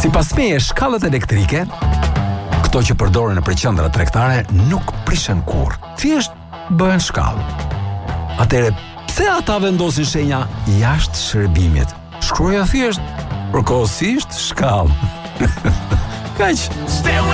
Sipas meje, shkallët elektrike, këto që përdoren në qendra tregtare, nuk prishen kurrë. Thjesht bëhen shkallë. Atëre, pse ata vendosin shenja jashtë shërbimit? Shkruaja thjesht përkohësisht shkallë. Kaq.